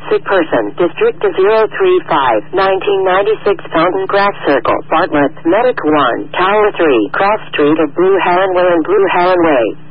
Sick person. District 035. 1996 Fountain Grass Circle. Bartlett. Medic 1. Tower 3. Cross Street of Blue Heron Way and Blue Heron Way.